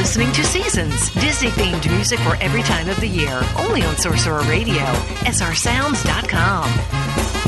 listening to Seasons, Disney-themed music for every time of the year. Only on Sorcerer Radio, srsounds.com.